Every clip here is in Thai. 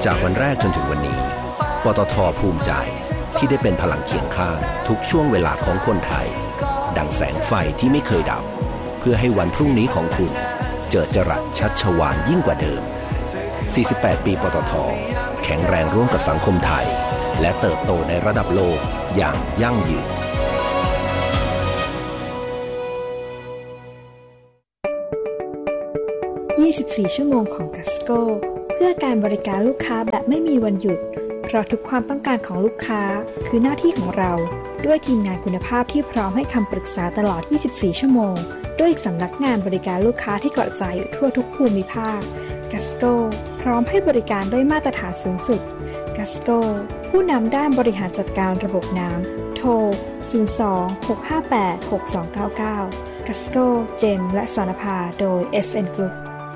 จากวันแรกจนถึงวันนี้ปตท.ภูมิใจที่ได้เป็นพลังเคียงข้างทุกช่วงเวลาของคนไทยดังแสงไฟที่ไม่เคยดับเพื่อให้วันพรุ่งนี้ของคุณเจิดจรัสชัชวาลยิ่งกว่าเดิม48 ปีปตท.แข็งแรงร่วมกับสังคมไทยและเติบโตในระดับโลกอย่างยั่งยืน 24 ชั่วโมงของกัสโกเพื่อการบริการลูกค้าแบบไม่มีวันหยุดเพราะทุกความต้องการของลูกค้าคือหน้าที่ของเราด้วยทีมงานคุณภาพที่พร้อมให้คำปรึกษาตลอด 24 ชั่วโมงด้วยสำนักงานบริการลูกค้าที่กระจายอยู่ทั่วทุกภูมิภาคกัสโกพร้อมให้บริการด้วยมาตรฐานสูงสุดกัสโกผู้นำด้านบริหารจัดการระบบน้ำโทร 02-658-6299 กัสโกเจมและสรณภาโดย SN Group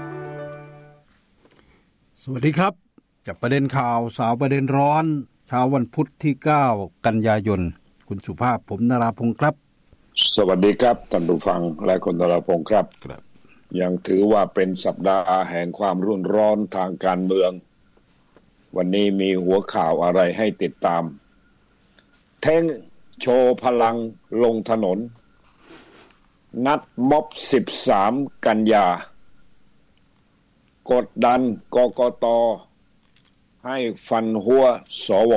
สวัสดีครับจากประเด็นข่าวสาวประเด็นร้อนเช้าวันพุธที่9กันยายนคุณสุภาพผมนราพงศ์ครับสวัสดีครับท่านผู้ฟังและคุณนราพงศ์ครับยังถือว่าเป็นสัปดาห์แห่งความรุ่นร้อนทางการเมืองวันนี้มีหัวข่าวอะไรให้ติดตามเท่งโชว์พลังลงถนนนัดม็อบ13กันยากดดันกกต.ให้ฟันหัวสว.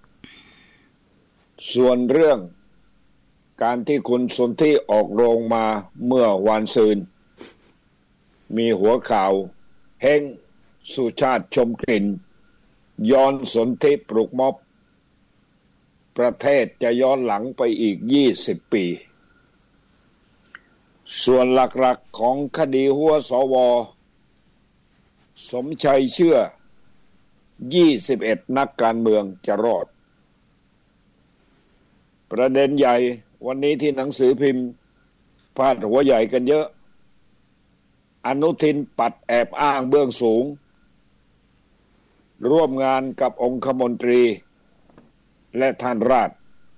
ส่วนเรื่องการที่คุณสนธิออกโรงมาเมื่อวันซืนมีหัวข่าวเฮงสุชาติชมกลิ่นย้อนสนธิปลุกม็อบประเทศจะย้อนหลังไปอีก20 ปีส่วนหลักๆของคดีหัวสว.สมชัยเชื่อ21นักการเมืองจะรอดประเด็นใหญ่วันนี้ที่หนังสือพิมพ์พาดหัวใหญ่กันเยอะอนุทินปัดแอบอ้างเบื้องสูงร่วมงานกับองคมนตรีและท่านราช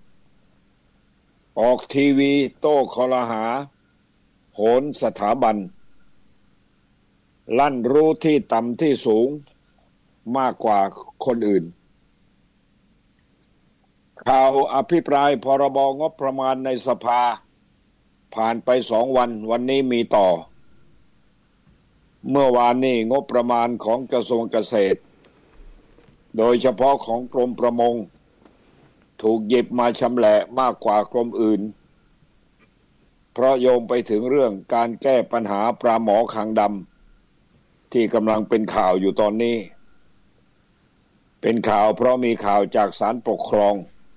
ออกทีวีโต้คอรหาโหนสถาบันลั่นรู้ที่ต่ำที่สูงมากกว่าคนอื่นข่าวอภิปรายพรบงบประมาณในสภาผ่านไป2 วันนี้มีต่อเมื่อวานนี้งบประมาณของกระทรวงเกษตรโดยเฉพาะของกรมประมงถูกหยิบมาชำแหละมากกว่ากรมอื่นเพราะโยงไปถึงเรื่องการแก้ปัญหาปลาหมอคางดำที่กำลังเป็นข่าวอยู่ตอนนี้เป็นข่าวเพราะมีข่าวจากศาลปกครอง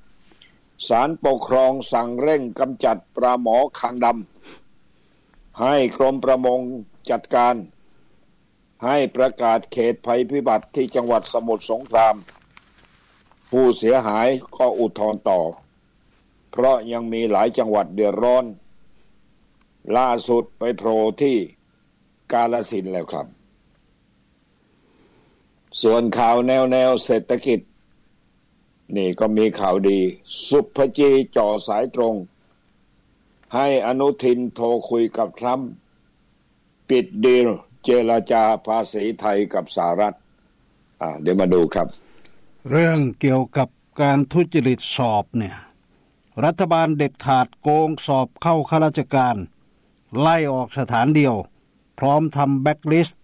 สั่งเร่งกำจัดปลาหมอคางดำให้กรมประมงจัดการให้ประกาศเขตภัยพิบัติที่จังหวัดสมุทรสงครามผู้เสียหายก็อุทธรณ์ต่อเพราะยังมีหลายจังหวัดเดือดร้อนล่าสุดไปโผล่ที่กาฬสินธุ์แล้วครับส่วนข่าวแนวเศรษฐกิจนี่ก็มีข่าวดีสุภจีจ่อสายตรงให้อนุทินโทรคุยกับทรัมป์ปิดดีลเจรจาภาษีไทยกับสหรัฐเดี๋ยวมาดูครับเรื่องเกี่ยวกับการทุจริตสอบเนี่ยรัฐบาลเด็ดขาดโกงสอบเข้าข้าราชการไล่ออกสถานเดียวพร้อมทำแบ็คลิสต์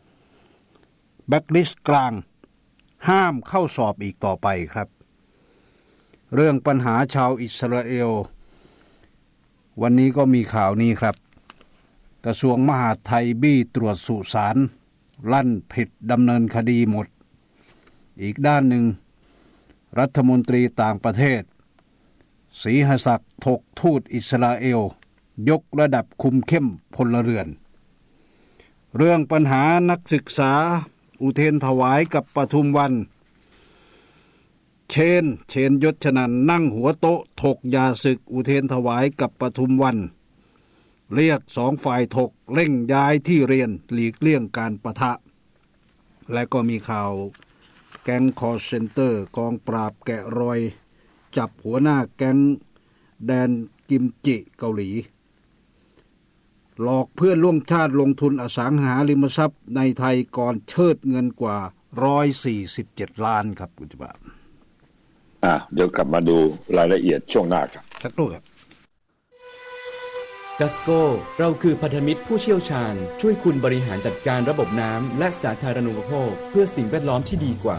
กลางห้ามเข้าสอบอีกต่อไปครับเรื่องปัญหาชาวอิสราเอลวันนี้ก็มีข่าวนี้ครับกระทรวงมหาดไทยบี้ตรวจสุสานลั่นผิดดำเนินคดีหมดอีกด้านหนึ่งรัฐมนตรีต่างประเทศศรีหศักดิ์ถกทูตอิสราเอลยกระดับคุมเข้มพลเรือนเรื่องปัญหานักศึกษาอุเทรถวายกับปทุมวันเชนยศชนันท์นั่งหัวโต๊ะถกยาศึกอุเทรถวายกับปทุมวันเรียก2 ฝ่ายถกเร่งย้ายที่เรียนหลีกเลี่ยงการปะทะและก็มีข่าวแก๊งคอลเซ็นเตอร์กองปราบแกะรอยจับหัวหน้าแก๊งแดนกิมจิเกาหลีหลอกเพื่อนร่วมชาติลงทุนอสังหาริมทรัพย์ในไทยก่อนเชิดเงินกว่า 147 ล้านครับคุณจุบาเดี๋ยวกลับมาดูรายละเอียดช่วงหน้าครับสักครู่ครับกัสโกเราคือพันธมิตรผู้เชี่ยวชาญช่วยคุณบริหารจัดการระบบน้ำและสาธารณูปโภคเพื่อสิ่งแวดล้อมที่ดีกว่า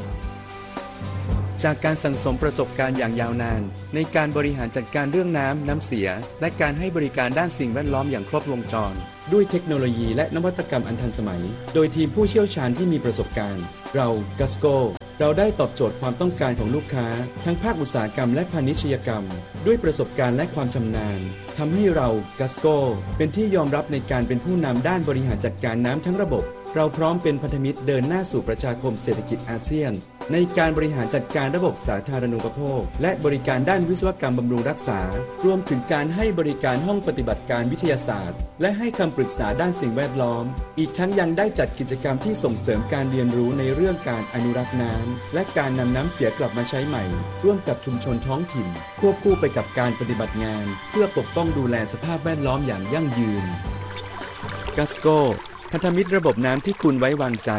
จากการสั่งสมประสบการณ์อย่างยาวนานในการบริหารจัดการเรื่องน้ำ น้ำเสียและการให้บริการด้านสิ่งแวดล้อมอย่างครบวงจรด้วยเทคโนโลยีและนวัตกรรมอันทันสมัยโดยทีมผู้เชี่ยวชาญที่มีประสบการณ์เรากัสโกเราได้ตอบโจทย์ความต้องการของลูกค้าทั้งภาคอุตสาหกรรมและพาณิชยกรรมด้วยประสบการณ์และความชำนาญทำให้เรากัสโกเป็นที่ยอมรับในการเป็นผู้นำด้านบริหารจัดการน้ำทั้งระบบเราพร้อมเป็นพันธมิตรเดินหน้าสู่ประชาคมเศรษฐกิจอาเซียนในการบริหารจัดการระบบสาธารณูปโภคและบริการด้านวิศวกรรมบำรุงรักษารวมถึงการให้บริการห้องปฏิบัติการวิทยาศาสตร์และให้คำปรึกษาด้านสิ่งแวดล้อมอีกทั้งยังได้จัดกิจกรรมที่ส่งเสริมการเรียนรู้ในเรื่องการอนุรักษ์น้ำและการนำน้ำเสียกลับมาใช้ใหม่ร่วมกับชุมชนท้องถิ่นควบคู่ไปกับการปฏิบัติงานเพื่อปกป้องดูแลสภาพแวดล้อมอย่างยั่งยืนกัสโกพันธมิตรระบบน้ำที่คุณไว้วางใจ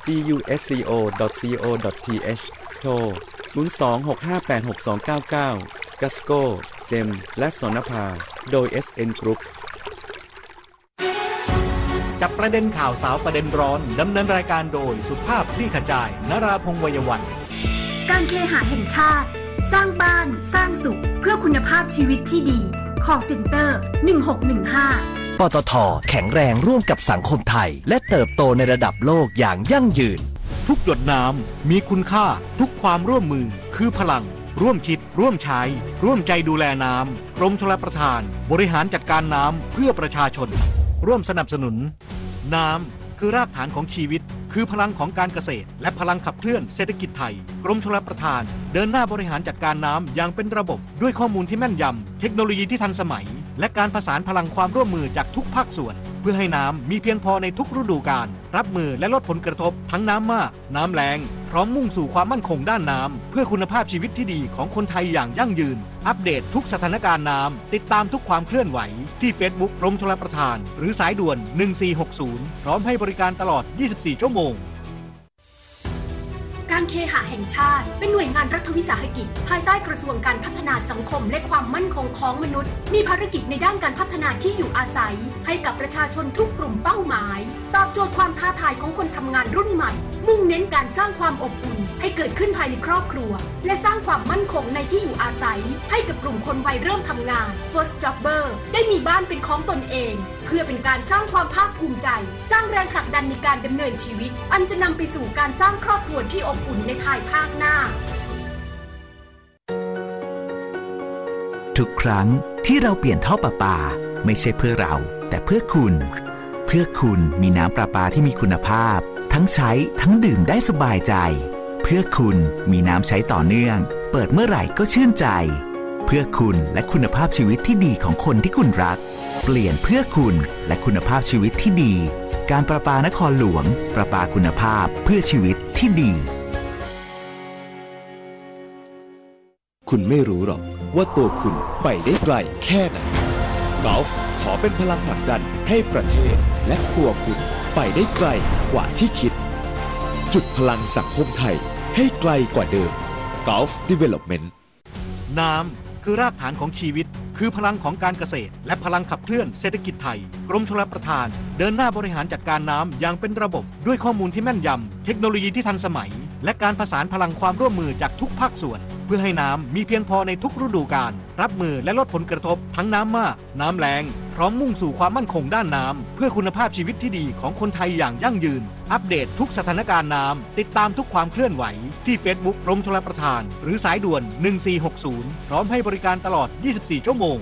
gusco.co.th โทร 02-658-6299 กัสโก เจมและสนภาโดย SN Group จับประเด็นข่าวสาวประเด็นร้อนดำเนินรายการโดยสุภาพคลี่ขจายนราพงษ์ วัยวันการเคหะแห่งชาติสร้างบ้านสร้างสุขเพื่อคุณภาพชีวิตที่ดี Call Center 1615 ปตท.แข็งแรงร่วมกับสังคมไทยและเติบโตในระดับโลกอย่างยั่งยืนทุกหยดน้ำมีคุณค่าทุกความร่วมมือคือพลังร่วมคิดร่วมใช้ร่วมใจดูแลน้ำกรมชลประทานบริหารจัดการน้ำเพื่อประชาชนร่วมสนับสนุนน้ำคือรากฐานของชีวิตคือพลังของการเกษตรและพลังขับเคลื่อนเศรษฐกิจไทยกรมชลประทานเดินหน้าบริหารจัดการน้ำอย่างเป็นระบบด้วยข้อมูลที่แม่นยำเทคโนโลยีที่ทันสมัยและการประสานพลังความร่วมมือจากทุกภาคส่วนเพื่อให้น้ำมีเพียงพอในทุกฤดูกาลรับมือและลดผลกระทบทั้งน้ำมากน้ำแล้งพร้อมมุ่งสู่ความมั่นคงด้านน้ำเพื่อคุณภาพชีวิตที่ดีของคนไทยอย่างยั่งยืนอัปเดตทุกสถานการณ์น้ำติดตามทุกความเคลื่อนไหวที่ Facebook กรมชลประทานหรือสายด่วน1460พร้อมให้บริการตลอด24ชั่วโมงการเคหะแห่งชาติเป็นหน่วยงานรัฐวิสาหกิจภายใต้กระทรวงการพัฒนาสังคมและความมั่นคงของมนุษย์มีภารกิจในด้านการพัฒนาที่อยู่อาศัยให้กับประชาชนทุกกลุ่มเป้าหมายตอบโจทย์ความท้าทายของคนทำงานรุ่นใหม่มุ่งเน้นการสร้างความอบอุ่นให้เกิดขึ้นภายในครอบครัวและสร้างความมั่นคงในที่อยู่อาศัยให้กับกลุ่มคนวัยเริ่มทำงาน First Jobber ได้มีบ้านเป็นของตนเองเพื่อเป็นการสร้างความภาคภูมิใจสร้างแรงผลักดันในการดำเนินชีวิตอันจะนำไปสู่การสร้างครอบครัวที่อบอุ่นในภายภาคหน้าทุกครั้งที่เราเปลี่ยนท่อประปาไม่ใช่เพื่อเราแต่เพื่อคุณมีน้ำประปาที่มีคุณภาพทั้งใช้ทั้งดื่มได้สบายใจเพื่อคุณมีน้ำใช้ต่อเนื่องเปิดเมื่อไหร่ก็ชื่นใจเพื่อคุณและคุณภาพชีวิตที่ดีของคนที่คุณรักเปลี่ยนเพื่อคุณและคุณภาพชีวิตที่ดีการประปานครหลวงประปาคุณภาพเพื่อชีวิตที่ดีคุณไม่รู้หรอกว่าตัวคุณไปได้ไกลแค่ไหนกอล์ฟขอเป็นพลังผลักดันให้ประเทศและตัวคุณไปได้ไกลกว่าที่คิดจุดพลังสังคมไทยให้ไกลกว่าเดิม Gulf Development น้ำคือรากฐานของชีวิตคือพลังของการเกษตรและพลังขับเคลื่อนเศรษฐกิจไทยกรมชลประทานเดินหน้าบริหารจัดการน้ำอย่างเป็นระบบด้วยข้อมูลที่แม่นยำเทคโนโลยีที่ทันสมัยและการประสานพลังความร่วมมือจากทุกภาคส่วนเพื่อให้น้ำมีเพียงพอในทุกฤดูกาลรับมือและลดผลกระทบทั้งน้ำมากน้ำแล้งพร้อมมุ่งสู่ความมั่นคงด้านน้ำเพื่อคุณภาพชีวิตที่ดีของคนไทยอย่างยั่งยืนอัปเดตทุกสถานการณ์น้ำติดตามทุกความเคลื่อนไหวที่ Facebook กรมชลประทานหรือสายด่วน1460พร้อมให้บริการตลอด24ชั่วโมง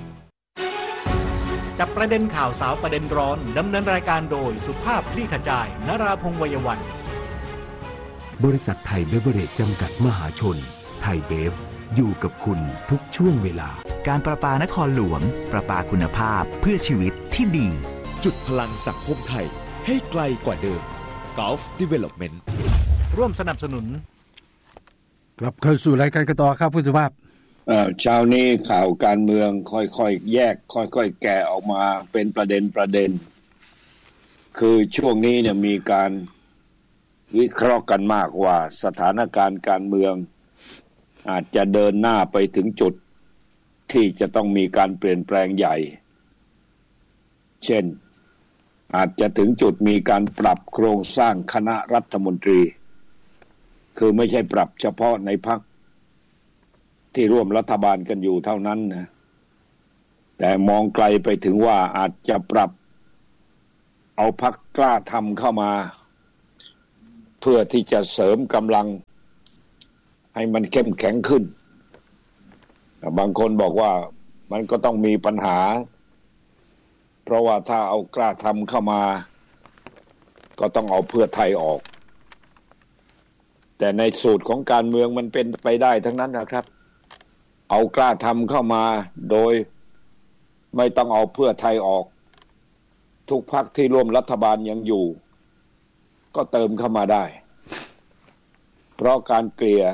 จับประเด็นข่าวสาวประเด็นร้อนดำเนินรายการโดยสุภาพคลี่ขจายนราพงษ์ วัยวันบริษัทไทยเบเวอเรจจำกัดมหาชนไทยเบฟอยู่กับคุณทุกช่วงเวลาการประปานครหลวงประปาคุณภาพเพื่อชีวิตที่ดีจุดพลังสังคมไทยให้ไกลกว่าเดิม Gulf Development ร่วมสนับสนุนกลับเข้าสู่รายการกันต่อครับผู้สุภาพเช้านี้ข่าวการเมืองค่อยๆแยกค่อยๆแกะออกมาเป็นประเด็นคือช่วงนี้เนี่ยมีการวิเคราะห์กันมากว่าสถานการณ์การเมืองอาจจะเดินหน้าไปถึงจุดที่จะต้องมีการเปลี่ยนแปลงใหญ่เช่นอาจจะถึงจุดมีการปรับโครงสร้างคณะรัฐมนตรีคือไม่ใช่ปรับเฉพาะในพรรคที่ร่วมรัฐบาลกันอยู่เท่านั้นนะแต่มองไกลไปถึงว่าอาจจะปรับเอาพรรคกล้าทำเข้ามาเพื่อที่จะเสริมกำลังให้มันเข้มแข็งขึ้นบางคนบอกว่ามันก็ต้องมีปัญหาเพราะว่าถ้าเอากล้าทำเข้ามาก็ต้องเอาเพื่อไทยออกแต่ในสูตรของการเมืองมันเป็นไปได้ทั้งนั้นนะครับเอากล้าทำเข้ามาโดยไม่ต้องเอาเพื่อไทยออกทุกพรรคที่ร่วมรัฐบาลยังอยู่ก็เติมเข้ามาได้เพราะการเกลี่ย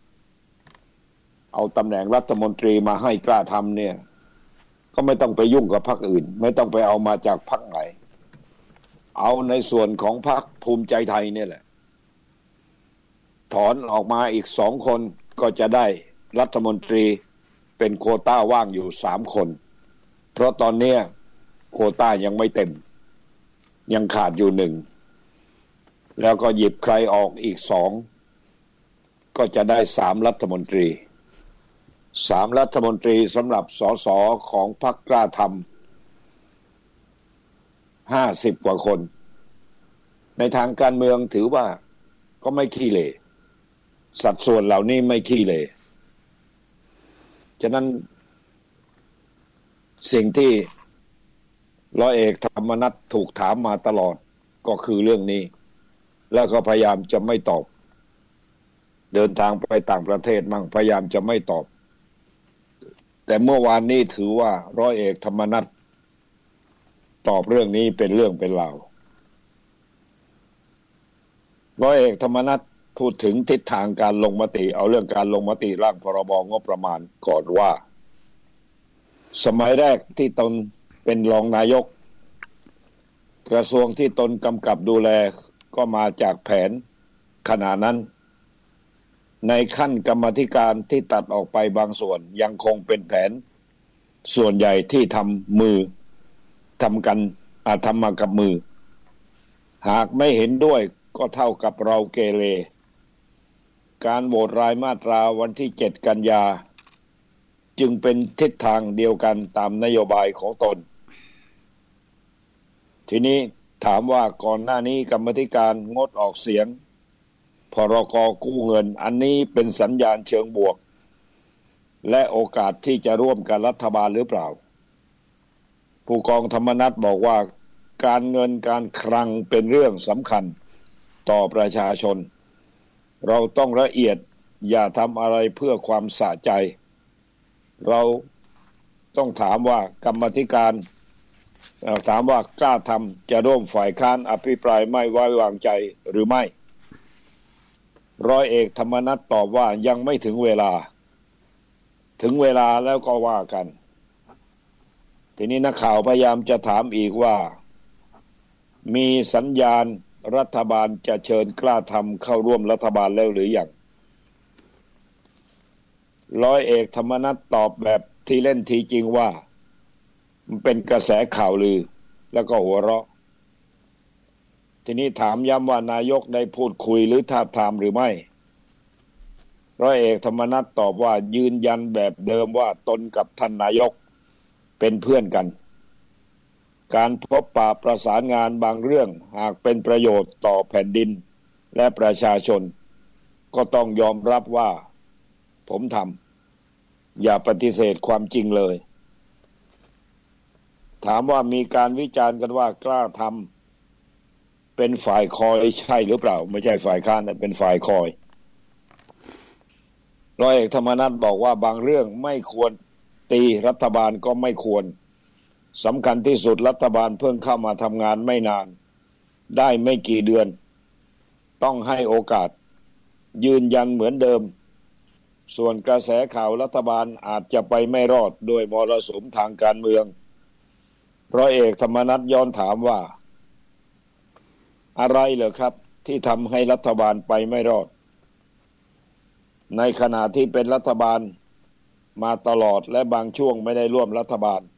เอาตำแหน่งรัฐมนตรีมาให้กล้าทำเนี่ยก็ไม่ต้องไปยุ่งกับพรรคอื่นไม่ต้องไปเอามาจากพรรคไหนเอาในส่วนของพรรคภูมิใจไทยเนี่ยแหละถอนออกมาอีก2 คนก็จะได้รัฐมนตรีเป็นโควต้าว่างอยู่3 คนเพราะตอนนี้โควต้ายังไม่เต็มยังขาดอยู่1แล้วก็หยิบใครออกอีก2ก็จะได้3 รัฐมนตรี3 รัฐมนตรีสำหรับสสของพรรคกล้าทำ50 กว่าคนในทางการเมืองถือว่าก็ไม่ขี้เหร่สัดส่วนเหล่านี้ไม่ขี้เหร่ฉะนั้นสิ่งที่ร้อยเอกธรรมนัสถูกถามมาตลอดก็คือเรื่องนี้แล้วก็พยายามจะไม่ตอบเดินทางไปต่างประเทศมั่งพยายามจะไม่ตอบแต่เมื่อวานนี้ถือว่าร้อยเอกธรรมนัสตอบเรื่องนี้เป็นเรื่องเป็นราวร้อยเอกธรรมนัสพูดถึงทิศทางการลงมติเอาเรื่องการลงมติร่างพรบงบประมาณก่อนว่าสมัยแรกที่ตนเป็นรองนายกกระทรวงที่ตนกำกับดูแลก็มาจากแผนขณะนั้นในขั้นกรรมาธิการที่ตัดออกไปบางส่วนยังคงเป็นแผนส่วนใหญ่ที่ทำมากับมือหากไม่เห็นด้วยก็เท่ากับเราเกเรการโหวตรายมาตราวันที่7 กันยาจึงเป็นทิศทางเดียวกันตามนโยบายของตนทีนี้ถามว่าก่อนหน้านี้กรรมาธิการงดออกเสียงพรก.กู้เงินอันนี้เป็นสัญญาณเชิงบวกและโอกาสที่จะร่วมกับรัฐบาลหรือเปล่าผู้กองธรรมนัสบอกว่าการเงินการคลังเป็นเรื่องสำคัญต่อประชาชนเราต้องละเอียดอย่าทำอะไรเพื่อความสะใจเราต้องถามว่ากรรมาธิการถามว่ากล้าทำจะร่วมฝ่ายค้านอภิปรายไม่ไว้วางใจหรือไม่ร้อยเอกธรรมนัสตอบว่ายังไม่ถึงเวลาแล้วก็ว่ากันทีนี้นักข่าวพยายามจะถามอีกว่ามีสัญญาณรัฐบาลจะเชิญกล้าทำเข้าร่วมรัฐบาลแล้วหรือยังร้อยเอกธรรมนัสตอบแบบทีเล่นทีจริงว่ามันเป็นกระแสข่าวลือแล้วก็หัวเราะทีนี้ถามย้ำว่านายกได้พูดคุยหรือทาบทามหรือไม่ร้อยเอกธรรมนัสตอบว่ายืนยันแบบเดิมว่าตนกับท่านนายกเป็นเพื่อนกันการพบปะประสานงานบางเรื่องหากเป็นประโยชน์ต่อแผ่นดินและประชาชนก็ต้องยอมรับว่าผมทำอย่าปฏิเสธความจริงเลยถามว่ามีการวิจารณ์กันว่ากล้าทำเป็นฝ่ายคอยใช่หรือเปล่าไม่ใช่ฝ่ายค้านแต่เป็นฝ่ายคอยร้อยเอกธรรมนัสบอกว่าบางเรื่องไม่ควรตีรัฐบาลก็ไม่ควรสำคัญที่สุดรัฐบาลเพิ่งเข้ามาทำงานไม่นานได้ไม่กี่เดือนต้องให้โอกาสยืนยันเหมือนเดิมส่วนกระแสข่าวรัฐบาลอาจจะไปไม่รอดด้วยมรสุมทางการเมืองร้อยเอกธรรมนัสย้อนถามว่าอะไรเหรอครับที่ทำให้รัฐบาลไปไม่รอดในขณะที่เป็นรัฐบาลมาตลอดและบางช่วงไม่ได้ร่วมรัฐบาล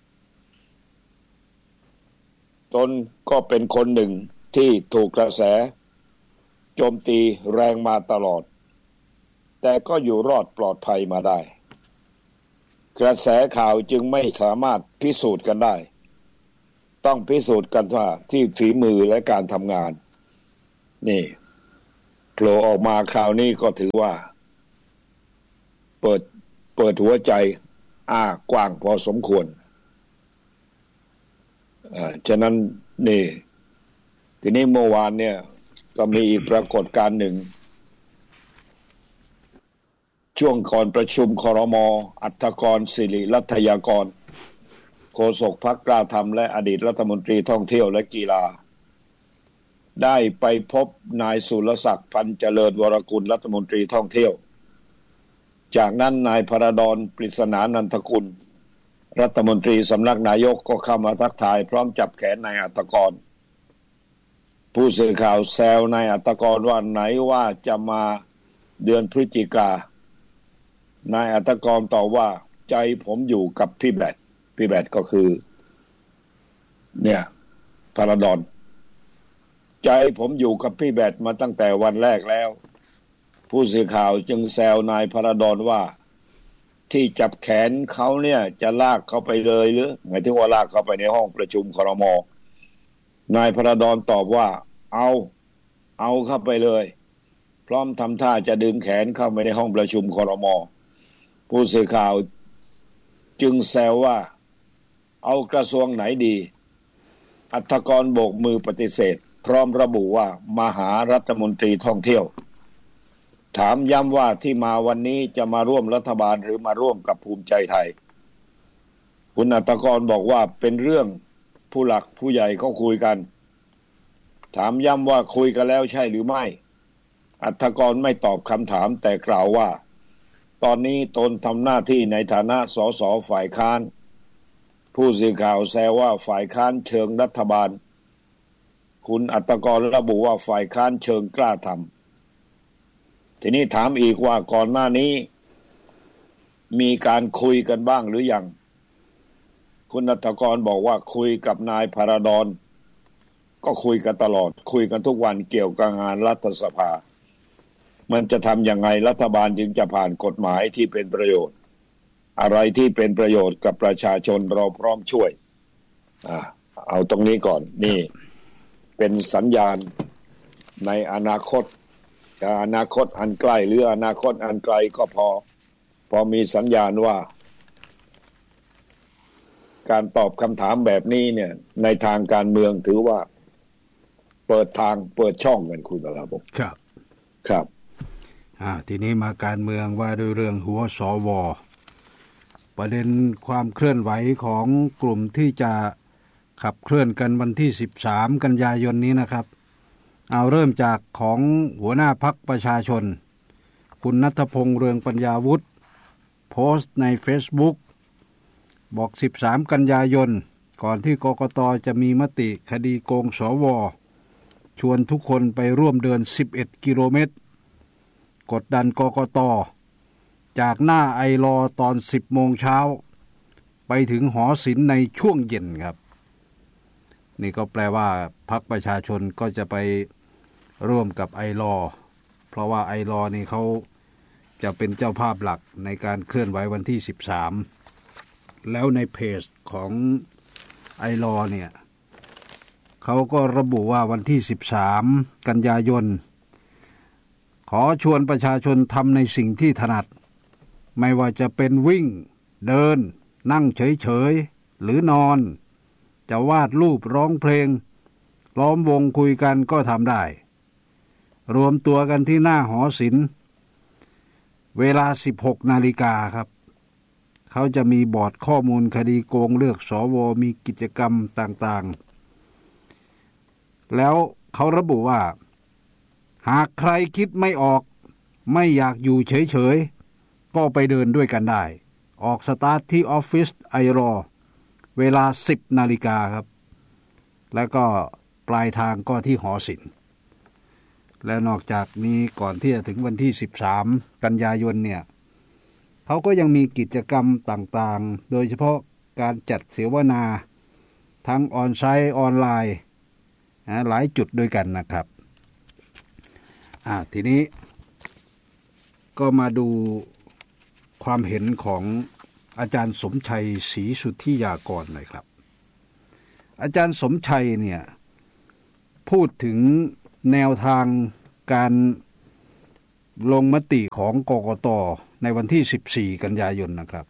ตนก็เป็นคนหนึ่งที่ถูกกระแสโจมตีแรงมาตลอดแต่ก็อยู่รอดปลอดภัยมาได้กระแสข่าวจึงไม่สามารถพิสูจน์กันได้ต้องพิสูจน์กันว่าที่ฝีมือและการทำงานนี่โผล่ออกมาคราวนี้ก็ถือว่าเปิดหัวใจกว้างพอสมควรฉะนั้นนี่ทีนี้เมื่อวานเนี่ยก็มีอีกปรากฏการณ์หนึ่งช่วงก่อนประชุมครม.อัฏฐกรศิริรัตยากรโฆษกพรรคกล้าธรรมและอดีตรัฐมนตรีท่องเที่ยวและกีฬาได้ไปพบนายสุรศักดิ์พันเจริญวรกุลรัฐมนตรีท่องเที่ยวจากนั้นนายพระดอนปริศนานันทกุลรัฐมนตรีสำนักนายกก็เข้ามาทักทายพร้อมจับแขนนายอัฏฐกรผู้สื่อข่าวแซวนายอัฏฐกรว่าไหนว่าจะมาเดือนพฤศจิกานายอัฏฐกรตอบว่าใจผมอยู่กับพี่แบดก็คือเนี่ยพระดอนใจผมอยู่กับพี่แบดมาตั้งแต่วันแรกแล้วผู้สื่อข่าวจึงแซวนายพระดอนว่าที่จับแขนเขาเนี่ยจะลากเขาไปเลยหรือหมายถึงว่าลากเขาไปในห้องประชุมครม.นายพระดอนตอบว่าเอาเข้าไปเลยพร้อมทำท่าจะดึงแขนเข้าไปในห้องประชุมครม.ผู้สื่อข่าวจึงแซวว่าเอากระทรวงไหนดีอัฏฐกรโบกมือปฏิเสธพร้อมระบุว่ามาหารัฐมนตรีท่องเที่ยวถามย้ำว่าที่มาวันนี้จะมาร่วมรัฐบาลหรือมาร่วมกับภูมิใจไทยคุณอัฏฐกรบอกว่าเป็นเรื่องผู้หลักผู้ใหญ่เขาคุยกันถามย้ำว่าคุยกันแล้วใช่หรือไม่อัฏฐกรไม่ตอบคำถามแต่กล่าวว่าตอนนี้ตนทำหน้าที่ในฐานะสสฝ่ายค้านผู้สื่อข่าวแซวว่าฝ่ายค้านเชิงรัฐบาลคุณอัฏฐกรระบุว่าฝ่ายค้านเชิงกล้าทำทีนี้ถามอีกว่าก่อนหน้านี้มีการคุยกันบ้างหรือยังคุณอัฏฐกรบอกว่าคุยกับนายพระดอนก็คุยกันตลอดคุยกันทุกวันเกี่ยวกับงานรัฐสภามันจะทำยังไงรัฐบาลจึงจะผ่านกฎหมายที่เป็นประโยชน์อะไรที่เป็นประโยชน์กับประชาชนเราพร้อมช่วยเอาตรงนี้ก่อนนี่เป็นสัญญาณในอนาคตอันใกล้หรืออนาคตอันไกลก็พอมีสัญญาณว่าการตอบคำถามแบบนี้เนี่ยในทางการเมืองถือว่าเปิดทางเปิดช่องกันคุณครับผมครับทีนี้มาการเมืองว่าด้วยเรื่องหัวสว.ประเด็นความเคลื่อนไหวของกลุ่มที่จะขับเคลื่อนกันวันที่13กันยายนนี้นะครับเอาเริ่มจากของหัวหน้าพรรคประชาชนคุณณัฐพงษ์เรืองปัญญาวุฒิโพสต์ใน Facebook บอก13กันยายนก่อนที่กกต.จะมีมติคดีโกงสว.ชวนทุกคนไปร่วมเดิน11กิโลเมตรกดดันกกต.จากหน้าไอลอตอน 10 โมงเช้าไปถึงหอศิลป์ในช่วงเย็นครับนี่ก็แปลว่าพรรคประชาชนก็จะไปร่วมกับไอลอเพราะว่าไอลอนี่เขาจะเป็นเจ้าภาพหลักในการเคลื่อนไหววันที่13แล้วในเพจของไอลอเนี่ยเขาก็ระบุว่าวันที่13กันยายนขอชวนประชาชนทำในสิ่งที่ถนัดไม่ว่าจะเป็นวิ่งเดินนั่งเฉยๆหรือนอนจะวาดรูปร้องเพลงล้อมวงคุยกันก็ทำได้รวมตัวกันที่หน้าหอศิลป์เวลา 16 นาฬิกาครับเขาจะมีบอร์ดข้อมูลคดีโกงเลือกสว.มีกิจกรรมต่างๆแล้วเขาระบุว่าหากใครคิดไม่ออกไม่อยากอยู่เฉยๆก็ไปเดินด้วยกันได้ออกสตาร์ทที่ออฟฟิศไอรอเวลา 10 นาฬิกาครับแล้วก็ปลายทางก็ที่หอศิลป์และนอกจากนี้ก่อนที่จะถึงวันที่13กันยายนเนี่ยเขาก็ยังมีกิจกรรมต่างๆโดยเฉพาะการจัดเสวนาทั้งออนไซต์ออนไลน์หลายจุดด้วยกันนะครับทีนี้ก็มาดูความเห็นของอาจารย์สมชัยศรีสุทธิยากรหน่อยครับอาจารย์สมชัยเนี่ยพูดถึงแนวทางการลงมติของกกต.ในวันที่14กันยายนนะครับ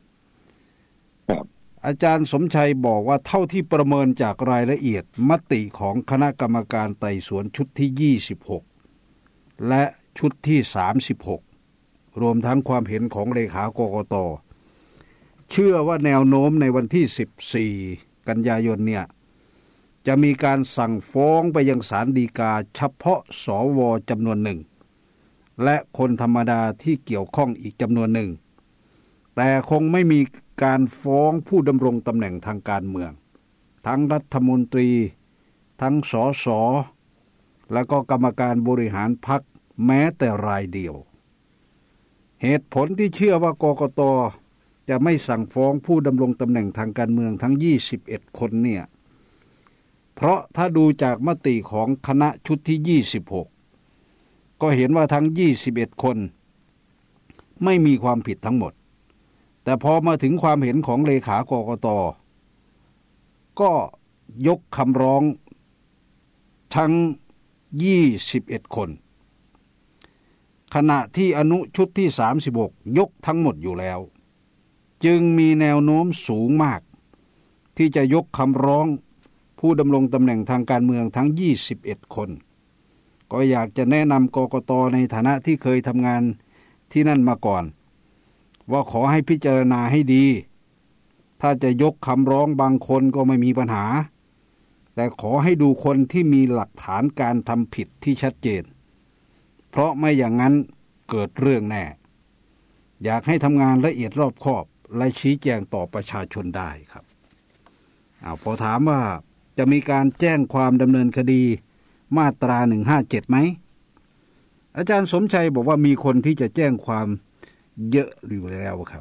อาจารย์สมชัยบอกว่าเท่าที่ประเมินจากรายละเอียดมติของคณะกรรมการไต่สวนชุดที่26และชุดที่36รวมทั้งความเห็นของเลขากกต.เชื่อว่าแนวโน้มในวันที่14กันยายนเนี่ยจะมีการสั่งฟ้องไปยังศาลฎีกาเฉพาะสว.จำนวนหนึ่งและคนธรรมดาที่เกี่ยวข้องอีกจำนวนหนึ่งแต่คงไม่มีการฟ้องผู้ดำรงตำแหน่งทางการเมืองทั้งรัฐมนตรีทั้งสสและก็กรรมการบริหารพรรคแม้แต่รายเดียวเหตุผลที่เชื่อว่ากกต.จะไม่สั่งฟ้องผู้ดำรงตำแหน่งทางการเมืองทั้ง21คนเนี่ยเพราะถ้าดูจากมติของคณะชุดที่26ก็เห็นว่าทั้ง21คนไม่มีความผิดทั้งหมดแต่พอมาถึงความเห็นของเลขากกต.ก็ยกคำร้องทั้ง21คนขณะที่อนุชุดที่36ยกทั้งหมดอยู่แล้วจึงมีแนวโน้มสูงมากที่จะยกคำร้องผู้ดำรงตำแหน่งทางการเมืองทั้ง21คนก็อยากจะแนะนำกกต.ในฐานะที่เคยทำงานที่นั่นมาก่อนว่าขอให้พิจารณาให้ดีถ้าจะยกคำร้องบางคนก็ไม่มีปัญหาแต่ขอให้ดูคนที่มีหลักฐานการทำผิดที่ชัดเจนเพราะไม่อย่างนั้นเกิดเรื่องแน่อยากให้ทำงานละเอียดรอบคอบและชี้แจงต่อประชาชนได้ครับพอถามว่าจะมีการแจ้งความดำเนินคดีมาตรา157ไหมอาจารย์สมชัยบอกว่ามีคนที่จะแจ้งความเยอะอยู่แล้วครับ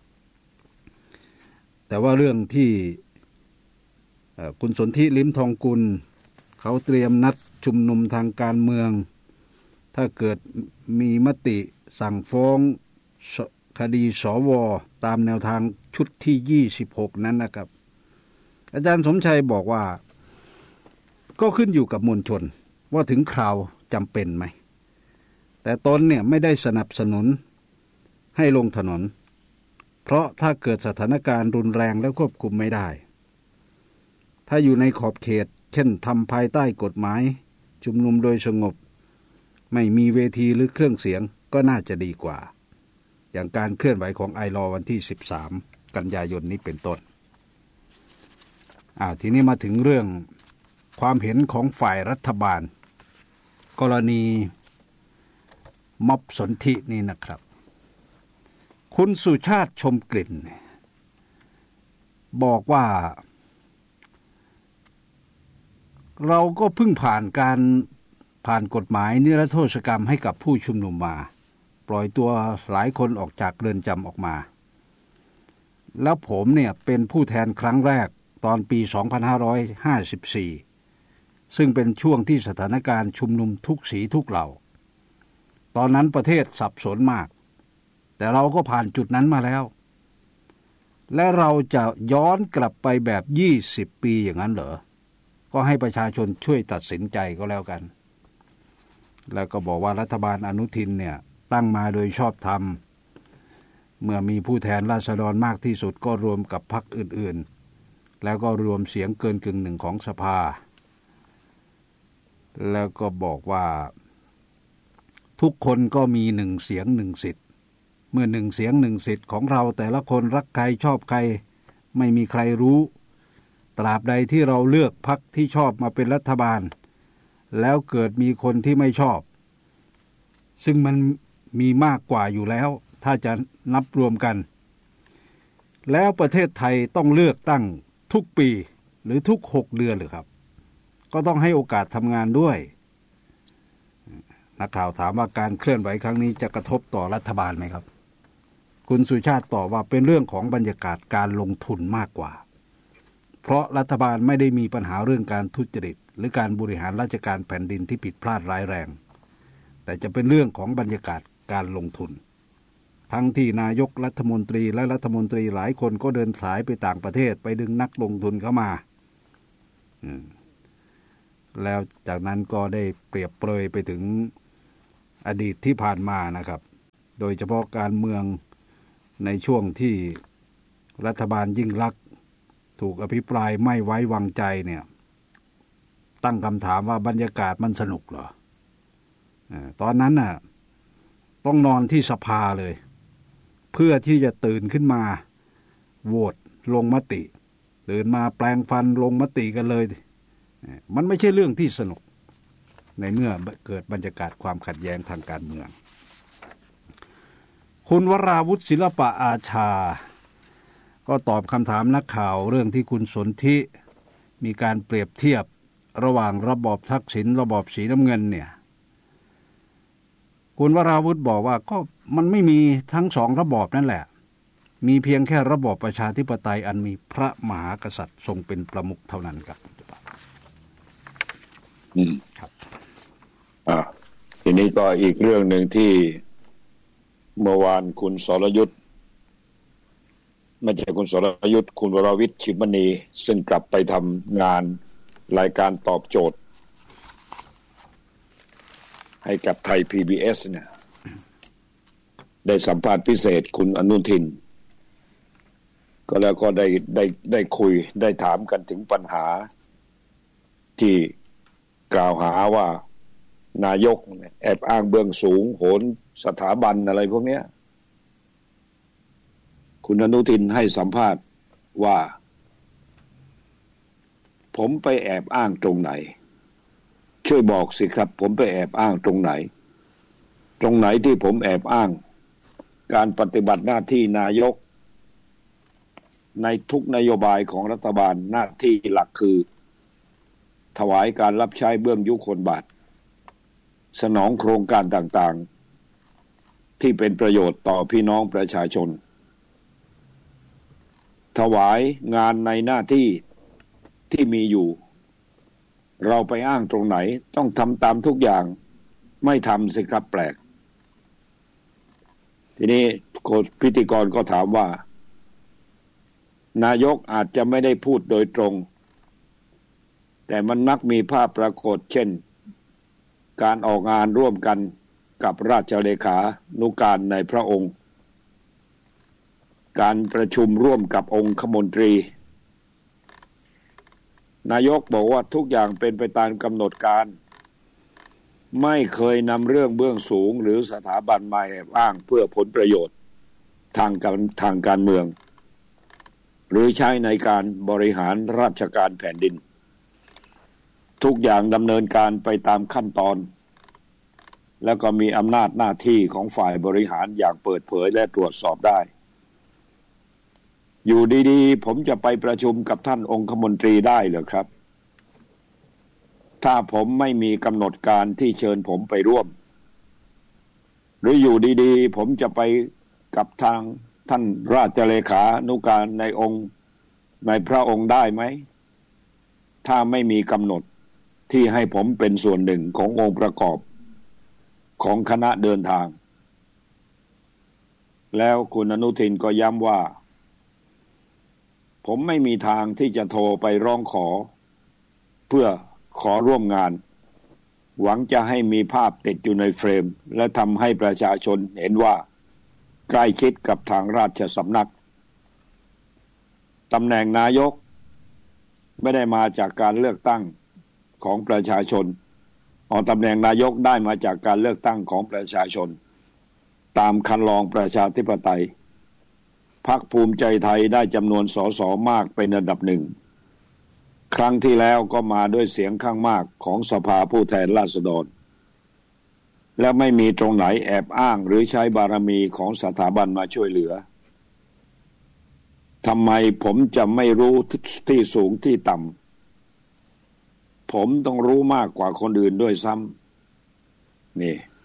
แต่ว่าเรื่องที่คุณสนธิลิ้มทองกุลเขาเตรียมนัดชุมนุมทางการเมืองถ้าเกิดมีมติสั่งฟ้องคดีสว.ตามแนวทางชุดที่26นั้นนะครับอาจารย์สมชัยบอกว่าก็ขึ้นอยู่กับมวลชนว่าถึงคราวจำเป็นไหมแต่ตนเนี่ยไม่ได้สนับสนุนให้ลงถนนเพราะถ้าเกิดสถานการณ์รุนแรงและควบคุมไม่ได้ถ้าอยู่ในขอบเขตเช่นทำภายใต้กฎหมายชุมนุมโดยสงบไม่มีเวทีหรือเครื่องเสียงก็น่าจะดีกว่าอย่างการเคลื่อนไหวของไอลอวันที่13กันยายนนี้เป็นต้นทีนี้มาถึงเรื่องความเห็นของฝ่ายรัฐบาลกรณีม็อบสนธินี่นะครับคุณสุชาติชมกลิ่นบอกว่าเราก็เพิ่งผ่านกฎหมายนิรโทษกรรมให้กับผู้ชุมนุมมาปล่อยตัวหลายคนออกจากเรือนจำออกมาแล้วผมเนี่ยเป็นผู้แทนครั้งแรกตอนปี2554ซึ่งเป็นช่วงที่สถานการณ์ชุมนุมทุกสีทุกเหล่าตอนนั้นประเทศสับสนมากแต่เราก็ผ่านจุดนั้นมาแล้วและเราจะย้อนกลับไปแบบ20ปีอย่างนั้นเหรอก็ให้ประชาชนช่วยตัดสินใจก็แล้วกันแล้วก็บอกว่ารัฐบาลอนุทินเนี่ยตั้งมาโดยชอบธรรมเมื่อมีผู้แทนราษฎรมากที่สุดก็รวมกับพรรคอื่นๆแล้วก็รวมเสียงเกินกึ่งหนึ่งของสภาแล้วก็บอกว่าทุกคนก็มี1 เสียง 1 สิทธิ์เมื่อ1 เสียง 1 สิทธิ์ของเราแต่ละคนรักใครชอบใครไม่มีใครรู้ตราบใดที่เราเลือกพรรคที่ชอบมาเป็นรัฐบาลแล้วเกิดมีคนที่ไม่ชอบซึ่งมันมีมากกว่าอยู่แล้วถ้าจะนับรวมกันแล้วประเทศไทยต้องเลือกตั้งทุกปีหรือทุก6 เดือนหรือครับก็ต้องให้โอกาสทำงานด้วยนักข่าวถามว่าการเคลื่อนไหวครั้งนี้จะกระทบต่อรัฐบาลไหมครับคุณสุชาติตอบว่าเป็นเรื่องของบรรยากาศการลงทุนมากกว่าเพราะรัฐบาลไม่ได้มีปัญหาเรื่องการทุจริตหรือการบริหารราชการแผ่นดินที่ผิดพลาดร้ายแรงแต่จะเป็นเรื่องของบรรยากาศการลงทุนทั้งที่นายกรัฐมนตรีและรัฐมนตรีหลายคนก็เดินสายไปต่างประเทศไปดึงนักลงทุนเข้ามาแล้วจากนั้นก็ได้เปรียบเปรยไปถึงอดีตที่ผ่านมานะครับโดยเฉพาะการเมืองในช่วงที่รัฐบาลยิ่งลักษณ์ถูกอภิปรายไม่ไว้วางใจเนี่ยตั้งคำถามว่าบรรยากาศมันสนุกเหรอตอนนั้นน่ะต้องนอนที่สภาเลยเพื่อที่จะตื่นขึ้นมาโหวตลงมติตื่นมาแปลงฟันลงมติกันเลยมันไม่ใช่เรื่องที่สนุกในเมื่อเกิดบรรยากาศความขัดแย้งทางการเมืองคุณวราวุฒิศิลปะอาชาก็ตอบคำถามนักข่าวเรื่องที่คุณสนธิมีการเปรียบเทียบระหว่างระบอบทักษิณระบอบสีน้ำเงินเนี่ยคุณวราวุฒิบอกว่าก็มันไม่มีทั้งสองระบอบนั่นแหละมีเพียงแค่ระบอบประชาธิปไตยอันมีพระมหากษัตริย์ทรงเป็นประมุขเท่านั้นครับครับทีนี้ก็อีกเรื่องหนึ่งที่เมื่อวานคุณสรยุทธไม่ใช่คุณสรยุทธคุณวรวิทย์ชิมณีซึ่งกลับไปทำงานรายการตอบโจทย์ให้กับไทย PBS เนี่ยได้สัมภาษณ์พิเศษคุณอนุทินก็แล้วก็ได้คุยได้ถามกันถึงปัญหาที่กล่าวหาว่านายกแอบอ้างเบื้องสูงโหนสถาบันอะไรพวกเนี้ยคุณอนุทินให้สัมภาษณ์ว่าผมไปแอบอ้างตรงไหนช่วยบอกสิครับผมไปแอบอ้างตรงไหนที่ผมแอบอ้างการปฏิบัติหน้าที่นายกในทุกนโยบายของรัฐบาลหน้าที่หลักคือถวายการรับใช้เบื้องยุคลบาทสนองโครงการต่างๆที่เป็นประโยชน์ต่อพี่น้องประชาชนถวายงานในหน้าที่ที่มีอยู่เราไปอ้างตรงไหนต้องทำตามทุกอย่างไม่ทำสิครับแปลกทีนี้พิธีกรก็ถามว่านายกอาจจะไม่ได้พูดโดยตรงแต่มันมักมีภาพปรากฏเช่นการออกงานร่วมกันกับราชเลขานุการในพระองค์การประชุมร่วมกับองคมนตรีนายกบอกว่าทุกอย่างเป็นไปตามกำหนดการไม่เคยนำเรื่องเบื้องสูงหรือสถาบันมาแอบอ้างเพื่อผลประโยชน์ทางการเมืองหรือใช้ในการบริหารราชการแผ่นดินทุกอย่างดำเนินการไปตามขั้นตอนแล้วก็มีอำนาจหน้าที่ของฝ่ายบริหารอย่างเปิดเผยและตรวจสอบได้อยู่ดีๆผมจะไปประชุมกับท่านองคมนตรีได้เหรอครับถ้าผมไม่มีกำหนดการที่เชิญผมไปร่วมหรืออยู่ดีๆผมจะไปกับทางท่านราชเลขานุการในพระองค์ได้ไหมถ้าไม่มีกำหนดที่ให้ผมเป็นส่วนหนึ่งขององค์ประกอบของคณะเดินทางแล้วคุณอนุทินก็ย้ำว่าผมไม่มีทางที่จะโทรไปร้องขอเพื่อขอร่วมงานหวังจะให้มีภาพติดอยู่ในเฟรมและทำให้ประชาชนเห็นว่าใกล้ชิดกับทางราชสำนักตำแหน่งนายกไม่ได้มาจากการเลือกตั้งของประชาชนตำแหน่งนายกได้มาจากการเลือกตั้งของประชาชนตามคันลองประชาธิปไตยพรรคภูมิใจไทยได้จำนวนสสมากเป็นอันดับหนึ่งครั้งที่แล้วก็มาด้วยเสียงข้างมากของสภาผู้แทนราษฎรและไม่มีตรงไหนแอบอ้างหรือใช้บารมีของสถาบันมาช่วยเหลือทำไมผมจะไม่รู้ที่สูงที่ต่ำผมต้องรู้มากกว่าคนอื่นด้วยซ้ำนี่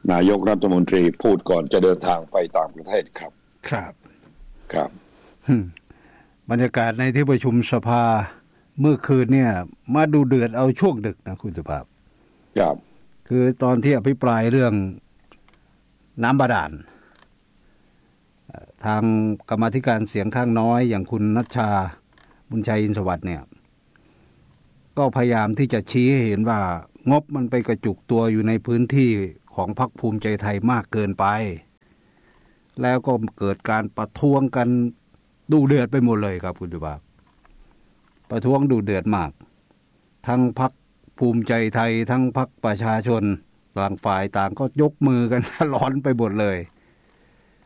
นายกรัฐมนตรีพูดก่อนจะเดินทางไปต่างประเทศครับครับบรรยากาศในที่ประชุมสภาเมื่อคืนเนี่ยมาดูเดือดเอาช่วงดึกนะคุณสุภาพครับคือตอนที่อภิปรายเรื่องน้ำบาดาลทางกรรมาธิการเสียงข้างน้อยอย่างคุณณัชชาบุญชัยอินทร์สวัสดิ์เนี่ยก็พยายามที่จะชี้ให้เห็นว่างบมันไปกระจุกตัวอยู่ในพื้นที่ของพรรคภูมิใจไทยมากเกินไปแล้วก็เกิดการประท้วงกันดูเดือดไปหมดเลยครับคุณสุภาพประท้วงดูเดือดมากทั้งพรรคภูมิใจไทยทั้งพรรคประชาชนต่างฝ่ายต่างก็ยกมือกันร้อนไปหมดเลย